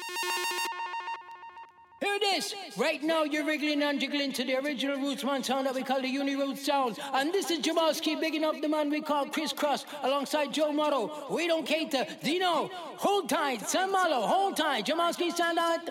Hear this! Right now you're wriggling and jiggling to the original Rootsman sound that we call the Uni-Root sound. And this is Jamalski bigging up the man we call Chris Cross alongside Joe Motto. We don't cater. Dino, hold tight. Sam Malo, hold tight. Jamalski stand out.